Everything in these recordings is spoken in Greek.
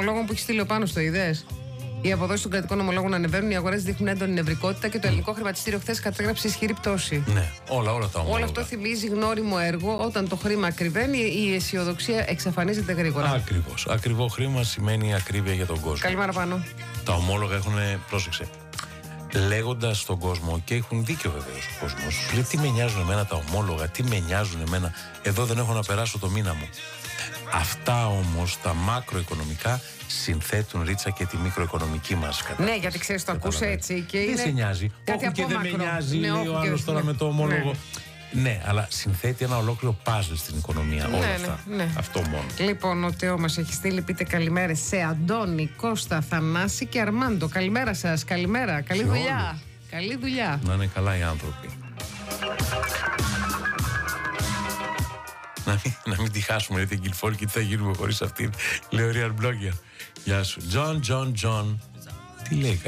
ομολόγων που έχει στείλει ο Πάνος, το είδες? Οι αποδόσεις των κρατικών ομολόγων ανεβαίνουν, οι αγορές δείχνουν έντονη νευρικότητα και το ελληνικό χρηματιστήριο χθες κατέγραψε ισχυρή πτώση. Ναι, όλα τα ομόλογα. Όλο αυτό θυμίζει γνώριμο έργο. Όταν το χρήμα ακριβένει, η αισιοδοξία εξαφανίζεται γρήγορα. Ακριβώς. Ακριβό χρήμα σημαίνει ακρίβεια για τον κόσμο. Καλημέρα, Πάνο. Τα ομόλογα έχουν, πρόσεξε, λέγοντας στον κόσμο, και έχουν δίκιο βεβαίως ο κόσμος, λέει τι με νοιάζουν εμένα τα ομόλογα, τι με νοιάζουν εμένα, εδώ δεν έχω να περάσω το μήνα μου. Αυτά όμως τα μακροοικονομικά συνθέτουν, Ρίτσα, και τη μικροοικονομική μας κατάσταση. Ναι, γιατί ξέρεις, το ακούς έτσι και δεν είναι. σε νοιάζει. Όχι και δεν με νοιάζει, λέει ο άλλος τώρα με το ομόλογο. Ναι, αλλά συνθέτει ένα ολόκληρο πάζλ στην οικονομία. Όλα αυτά. Ναι. Αυτό μόνο. Λοιπόν, ο Τεό μας έχει στείλει, πείτε καλημέρα σε Αντώνη, Κώστα, Θανάση και Αρμάντο. Καλημέρα σας, καλημέρα. Καλή δουλειά. Καλή δουλειά. Να είναι καλά οι άνθρωποι. Να μην τη χάσουμε, λέει την Κιλφόρ, και τι θα γίνουμε χωρίς αυτήν. Λέει ο Real Blogger. Γεια σου. Τζον. Τι λέει,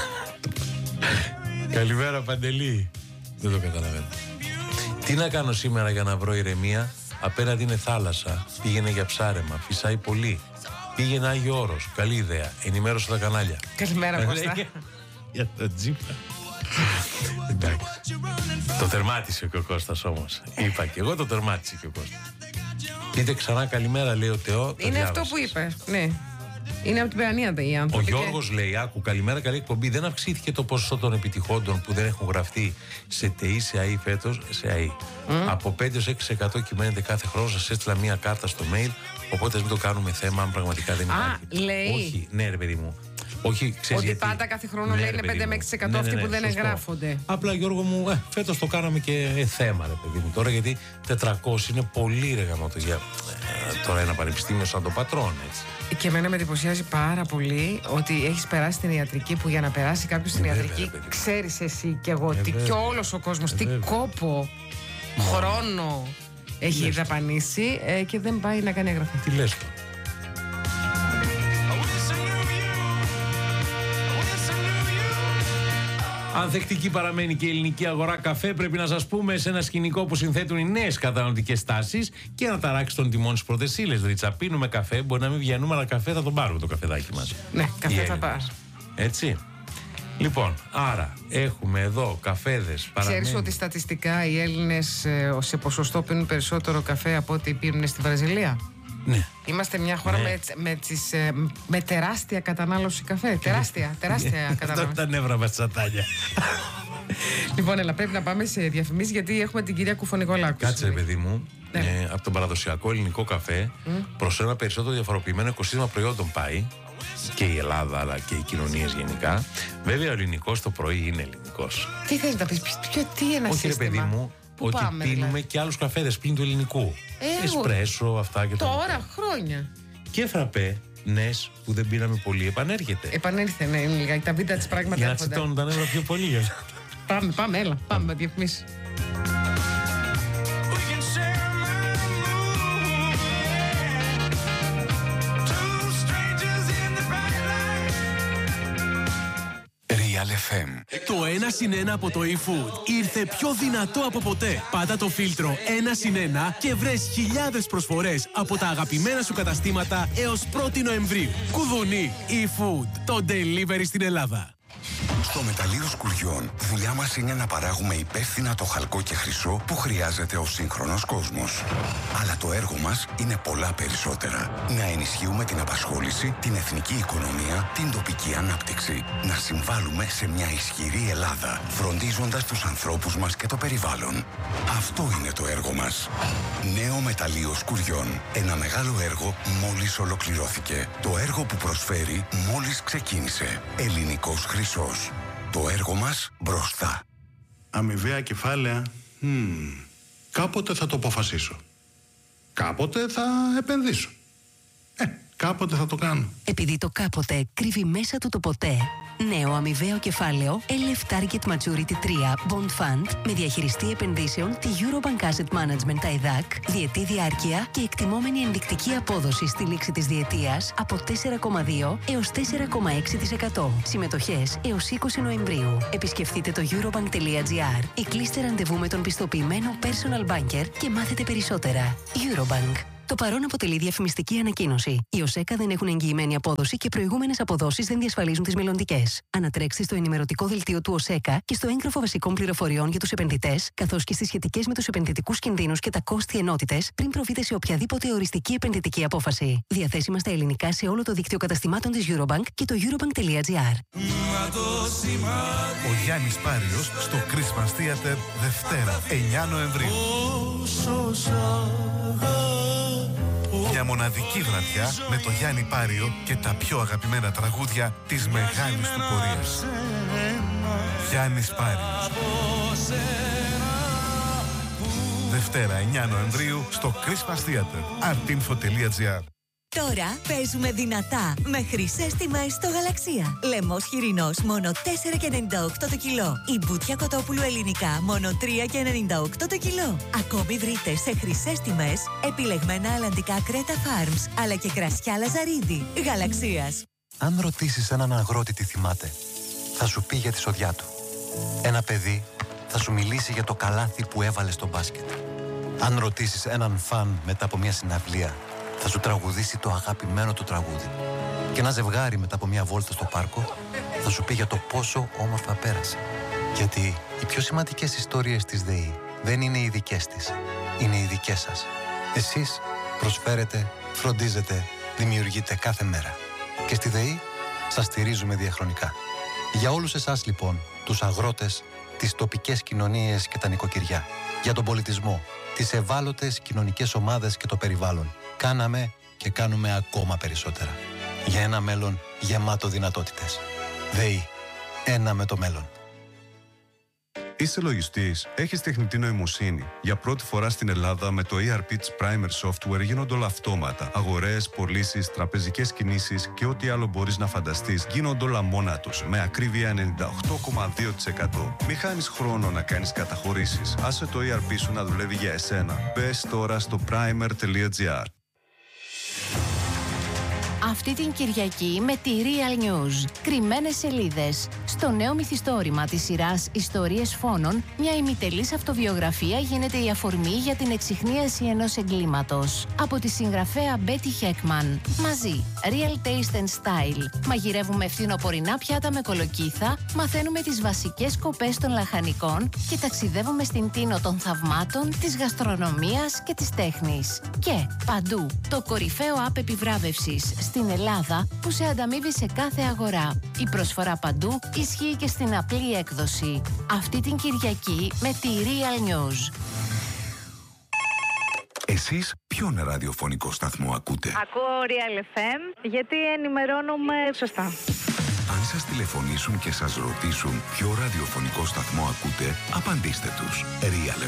καλημέρα, Παντελή. Δεν το καταλαβαίνω. Τι να κάνω σήμερα για να βρω ηρεμία? Απέναντι είναι θάλασσα. Πήγαινε για ψάρεμα. Φυσάει πολύ. Πήγαινε Άγιο Όρος. Καλή ιδέα. Ενημέρωσε τα κανάλια. Καλημέρα, Κώστα. Για το τζίπα. Εντάξει. Το τερμάτισε και ο Κώστας όμως. Είπα και εγώ, το τερμάτισε και ο Κώστας. Πείτε ξανά καλημέρα, λέει ο Τεό. Είναι αυτό που είπε. Ναι. Είναι από την Παιανία οι άνθρωποι. Ο Γιώργος λέει: άκου, καλημέρα, καλή εκπομπή. Δεν αυξήθηκε το ποσοστό των επιτυχόντων που δεν έχουν γραφτεί σε ΤΕΗ, σε ΑΗ φέτος, σε ΑΗ. Από 5-6% κυμαίνεται κάθε χρόνο. Σας έστειλα μία κάρτα στο mail. Οπότε μην το κάνουμε θέμα, αν πραγματικά δεν υπάρχει. Λέει. Όχι, ναι, ρε παιδί μου. Όχι, ξέρεις ότι γιατί. πάντα κάθε χρόνο λέει είναι 5-6% αυτοί που δεν εγγράφονται. Απλά, Γιώργο μου, φέτος το κάναμε και θέμα, ρε παιδί μου. Τώρα γιατί 400 είναι πολύ, ρε γαμώτο, για τώρα ένα πανεπιστήμιο σαν το Πατρόν, έτσι. Και εμένα με εντυπωσιάζει πάρα πολύ ότι έχεις περάσει στην ιατρική, που για να περάσει κάποιος στην ιατρική, ξέρεις εσύ και εγώ και όλος ο κόσμος τι κόπο, χρόνο έχει δαπανίσει και δεν πάει να κάνει εγγραφή. Τι λες τώρα? Ανθεκτική παραμένει και η ελληνική αγορά καφέ. Πρέπει να σας πούμε, σε ένα σκηνικό που συνθέτουν οι νέες καταναλωτικές τάσεις και αναταράξει των τιμών στις πρώτες ύλες. Ρίτσα, πίνουμε καφέ, μπορεί να μην βγαίνουμε, αλλά καφέ θα τον πάρουμε το καφεδάκι μας. Ναι, καφέ θα πάρεις. Έτσι. Λοιπόν, άρα έχουμε εδώ καφέδες. Ξέρεις ότι στατιστικά οι Έλληνες σε ποσοστό πίνουν περισσότερο καφέ από ό,τι πίνουν στη Βραζιλία? Ναι. Είμαστε μια χώρα με τεράστια κατανάλωση καφέ. Τεράστια κατανάλωση. Αυτό τα νεύρα μας τσατάλια. Λοιπόν, έλα, πρέπει να πάμε σε διαφημίσεις, γιατί έχουμε την κυρία Κουφονικολάκου. Κάτσε, παιδί μου. Από τον παραδοσιακό ελληνικό καφέ προς ένα περισσότερο διαφοροποιημένο οικοσύστημα προϊόντων πάει. Και η Ελλάδα, αλλά και οι κοινωνίες γενικά. Βέβαια, ο ελληνικός το πρωί είναι ελληνικός. Τι θες να πεις, τι ένα όχι, σύστημα? ρε παιδί μου, ότι πάμε, πίνουμε δηλαδή και άλλους καφέδες πλην του ελληνικού. Εσπρέσο, αυτά και τώρα, χρόνια. Και φραπέ, νες, που δεν πίναμε πολύ, επανέρχεται. Επανέλθε, ναι, είναι λίγα. Τα βίντεο της πράγματα για να έρχονται. τσιτώνουν τα νεύρα πιο πολύ. Πάμε, έλα, πάμε διαφημίσεις. FM. Το 1+1 από το eFood ήρθε πιο δυνατό από ποτέ. Πάτα το φίλτρο 1+1 και βρες χιλιάδες προσφορές από τα αγαπημένα σου καταστήματα έως 1η Νοεμβρίου. Κουδουνί eFood, το delivery στην Ελλάδα. Στο μεταλλείο Σκουριών, δουλειά μας είναι να παράγουμε υπεύθυνα το χαλκό και χρυσό που χρειάζεται ο σύγχρονος κόσμος. Αλλά το έργο μας είναι πολλά περισσότερα. Να ενισχύουμε την απασχόληση, την εθνική οικονομία, την τοπική ανάπτυξη. Να συμβάλλουμε σε μια ισχυρή Ελλάδα, φροντίζοντας τους ανθρώπους μας και το περιβάλλον. Αυτό είναι το έργο μας. Νέο μεταλλείο Σκουριών. Ένα μεγάλο έργο μόλις ολοκληρώθηκε. Το έργο που προσφέρει μόλις ξεκίνησε. Ελληνικός χρυσός. Το έργο μας μπροστά. Αμοιβαία κεφάλαια. Κάποτε θα το αποφασίσω. Κάποτε θα επενδύσω. Κάποτε θα το κάνω. Επειδή το κάποτε κρύβει μέσα του το ποτέ. Νέο αμοιβαίο κεφάλαιο LF Target Maturity 3 Bond Fund με διαχειριστή επενδύσεων τη Eurobank Asset Management ΤΑΙΔΑΚ, διετή διάρκεια και εκτιμόμενη ενδεικτική απόδοση στη λήξη της διετίας από 4,2 έως 4,6%. Συμμετοχές έως 20 Νοεμβρίου. Επισκεφτείτε το eurobank.gr ή κλείστε ραντεβού με τον πιστοποιημένο personal banker και μάθετε περισσότερα. Eurobank. Το παρόν αποτελεί διαφημιστική ανακοίνωση. Οι ΟΣΕΚΑ δεν έχουν εγγυημένη απόδοση και προηγούμενες αποδόσεις δεν διασφαλίζουν τις μελλοντικές. Ανατρέξτε στο ενημερωτικό δελτίο του ΟΣΕΚΑ και στο έγγραφο βασικών πληροφοριών για τους επενδυτές, καθώς και στις σχετικές με τους επενδυτικούς κινδύνους και τα κόστη ενότητες, πριν προβείτε σε οποιαδήποτε οριστική επενδυτική απόφαση. Διαθέσιμα στα ελληνικά σε όλο το δίκτυο καταστημάτων της Eurobank και το eurobank.gr. Ο Γιάννης Πάριος στο Christmas Theater Δευτέρα, 9 Νοεμβρίου. Μια μοναδική βραδιά με το Γιάννη Πάριο και τα πιο αγαπημένα τραγούδια της μεγάλης του πορείας. Γιάννης Πάριος. Δευτέρα 9 Νοεμβρίου στο Christmas Theater. artinfo.gr. Τώρα παίζουμε δυνατά με χρυσές τιμές στο Γαλαξία. Λαιμός χοιρινός μόνο 4,98 το κιλό. Η μπουτια κοτόπουλου ελληνικά μόνο 3,98 το κιλό. Ακόμη βρείτε σε χρυσές τιμές επιλεγμένα αλλαντικά Κρέτα Farms, αλλά και κρασιά Λαζαρίδι. Γαλαξίας. Αν ρωτήσεις έναν αγρότη τι θυμάται, θα σου πει για τη σοδιά του. Ένα παιδί θα σου μιλήσει για το καλάθι που έβαλε στο μπάσκετ. Αν ρωτήσεις έναν φαν μετά από μια συναυλία, θα σου τραγουδήσει το αγαπημένο του τραγούδι. Και ένα ζευγάρι μετά από μια βόλτα στο πάρκο θα σου πει για το πόσο όμορφα πέρασε. Γιατί οι πιο σημαντικές ιστορίες της ΔΕΗ δεν είναι οι δικές της, είναι οι δικές σας. Εσείς προσφέρετε, φροντίζετε, δημιουργείτε κάθε μέρα. Και στη ΔΕΗ σας στηρίζουμε διαχρονικά. Για όλους εσάς λοιπόν, τους αγρότες, τις τοπικές κοινωνίες και τα νοικοκυριά, για τον πολιτισμό, τις ευάλωτες κοινωνικές ομάδες και το περιβάλλον, κάναμε και κάνουμε ακόμα περισσότερα. Για ένα μέλλον γεμάτο δυνατότητες. ΔΕΗ. Ένα με το μέλλον. Είσαι λογιστής, έχεις τεχνητή νοημοσύνη. Για πρώτη φορά στην Ελλάδα με το ERP Primer Software γίνονται όλα αυτόματα. Αγορές, πωλήσεις, τραπεζικές κινήσεις και ό,τι άλλο μπορείς να φανταστείς γίνονται όλα μόνα τους, με ακρίβεια 98,2%. Μη χάνεις χρόνο να κάνεις καταχωρήσεις. Άσε το ERP σου να δουλεύει για εσένα. Μπες τώρα στο primer.gr. Αυτή την Κυριακή με τη Real News. Κρυμμένες σελίδες. Στο νέο μυθιστόρημα της σειράς Ιστορίες Φόνων, μια ημιτελής αυτοβιογραφία γίνεται η αφορμή για την εξιχνίαση ενός εγκλήματος. Από τη συγγραφέα Μπέτι Χέκμαν. Μαζί, Real Taste and Style. Μαγειρεύουμε φθινοπορεινά πιάτα με κολοκύθα, μαθαίνουμε τις βασικές σκοπές των λαχανικών και ταξιδεύουμε στην τίνο των θαυμάτων, της γαστρονομίας και της τέχνης. Και παντού, το κορυφαίο app επιβράβευσης στην Ελλάδα που σε ανταμείβει σε κάθε αγορά. Η προσφορά παντού ισχύει και στην απλή έκδοση. Αυτή την Κυριακή με τη Real News. Εσείς ποιον ραδιοφωνικό σταθμό ακούτε? Ακούω Real FM γιατί ενημερώνομαι σωστά. Αν σας τηλεφωνήσουν και σας ρωτήσουν ποιο ραδιοφωνικό σταθμό ακούτε, απαντήστε τους. Real